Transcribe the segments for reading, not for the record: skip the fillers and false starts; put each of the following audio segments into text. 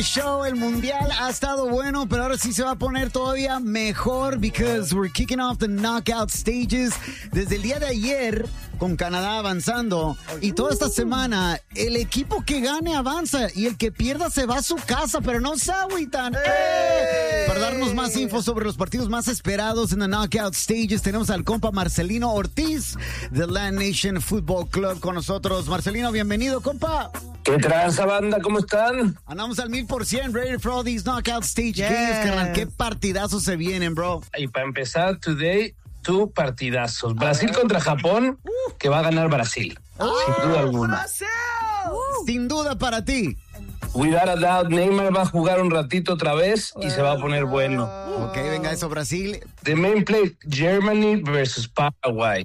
Show, el mundial ha estado bueno, pero ahora sí se va a poner todavía mejor because we're kicking off the knockout stages desde el día de ayer con Canadá avanzando y toda esta semana el equipo que gane avanza y el que pierda se va a su casa, pero no se agüitan. Para darnos más info sobre los partidos más esperados en the knockout stages tenemos al compa Marcelino Ortiz de Land Nation Football Club con nosotros. Marcelino, bienvenido, compa. ¿Qué tranza, banda? ¿Cómo están? Andamos al 1000%, ready for all these knockout stage games, carnal. Qué partidazos se vienen, bro. Y para empezar, today, tú partidazos. Brasil contra Japón, que va a ganar Brasil. Sin duda alguna. Sin duda para ti. Without a doubt, Neymar va a jugar un ratito otra vez y se va a poner bueno. Ok, venga eso, Brasil. The main play, Germany versus Paraguay.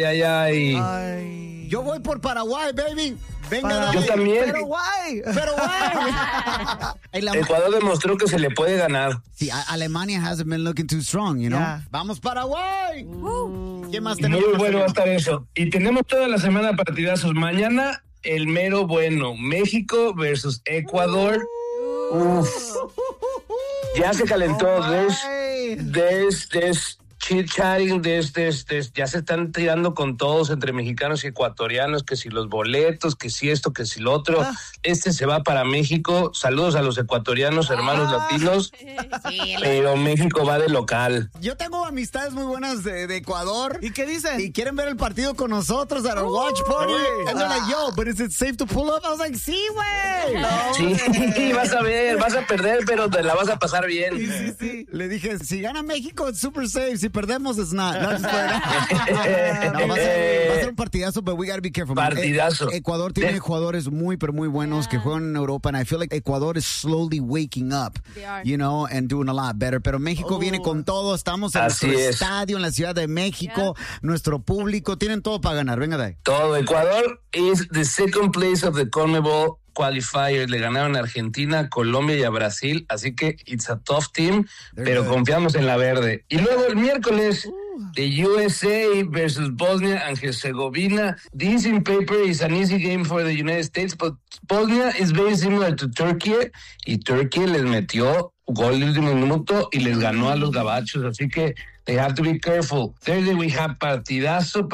Ay. Yo voy por Paraguay, baby. Venga, Yo también. Pero guay. Ecuador demostró que se le puede ganar. Sí, Alemania hasn't been looking too strong, you know. Yeah. Vamos Paraguay. ¿Qué más tenemos? Muy bueno va a estar eso. Y tenemos toda la semana partidazos. Mañana, el mero bueno. México versus Ecuador. Ya se calentó. There's chit-chatting, ya se están tirando con todos entre mexicanos y ecuatorianos, que si los boletos, que si esto, que si lo otro. Este se va para México. Saludos a los ecuatorianos, hermanos latinos. Sí, pero México va de local. Yo tengo amistades muy buenas de Ecuador. ¿Y qué dicen? Y quieren ver el partido con nosotros at our watch party. And they're like, yo, but is it safe to pull up? I was like, sí, güey. Sí, vas a ver, vas a perder, pero te la vas a pasar bien. Sí. Le dije, si gana México, it's super safe. Si perdemos, it's not. No, va a ser un partidazo, but we gotta be careful. Partidazo. Ecuador tiene jugadores muy, pero muy buenos que juegan en Europa, and I feel like Ecuador is slowly waking up, you know, and doing a lot better. Pero México viene con todo. Estamos en nuestro estadio, en la Ciudad de México. Nuestro público, tienen todo para ganar. Venga de ahí. Todo. Ecuador is the second place of the CONMEBOL qualifiers. Le ganaron a Argentina, Colombia y a Brasil, así que it's a tough team, pero confiamos en la verde. Y luego el miércoles, the USA versus Bosnia and Herzegovina. This in paper is an easy game for the United States, but Bosnia is very similar to Turkey, y Turkey les metió gol de último minuto y les ganó a los gabachos, así que they have to be careful. Thursday we have partidazo.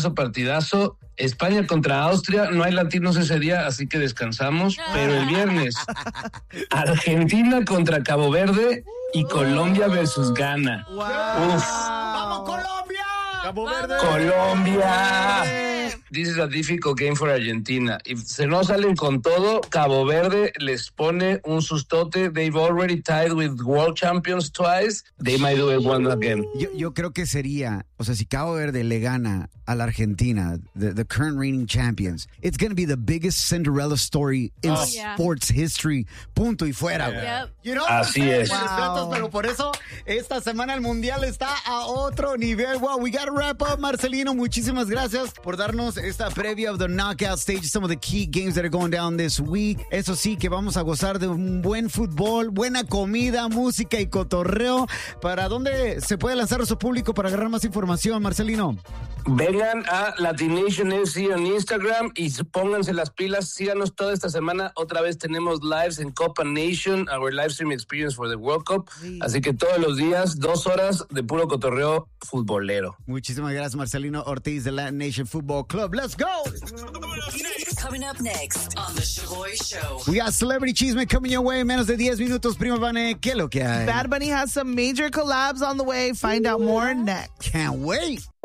España contra Austria, no hay latinos ese día, así que descansamos. Pero el viernes, Argentina contra Cabo Verde y Colombia versus Ghana. ¡Vamos, Colombia! ¡Cabo Verde! ¡Colombia! This is a difficult game for Argentina. If se no salen con todo, Cabo Verde les pone un sustote. They've already tied with world champions twice. They might do it once again. Yo creo que sería, o sea, si Cabo Verde le gana a la Argentina, the current reigning champions, it's going to be the biggest Cinderella story in sports history. Punto y fuera. Yep. You know? Así es. Respetos, pero por eso esta semana el mundial está a otro nivel. Wow, we gotta wrap up, Marcelino. Muchísimas gracias por darnos esta previa of the knockout stage, some of the key games that are going down this week. Eso sí, que vamos a gozar de un buen fútbol, buena comida, música y cotorreo. ¿Para dónde se puede lanzar a su público para agarrar más información, Marcelino? Vengan a Latination FC en Instagram y pónganse las pilas. Síganos toda esta semana. Otra vez tenemos lives en Copa Nation, our live stream experience for the World Cup. Así que todos los días, 2 horas de puro cotorreo futbolero. Muchísimas gracias, Marcelino Ortiz de Land Nation Football Club. Let's go! Coming up next on The Shaboy Show. We got Celebrity Cheeseman coming your way en menos de 10 minutos. Prima Vane, ¿qué es lo que hay? Bad Bunny has some major collabs on the way. Find out more next. Can't wait.